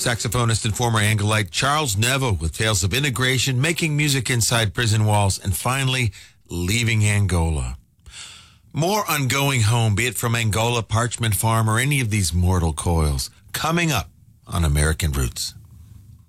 Saxophonist and former Angolite Charles Neville with tales of integration, making music inside prison walls, and finally leaving Angola. More on going home, be it from Angola, Parchment Farm, or any of these mortal coils, coming up on American Roots.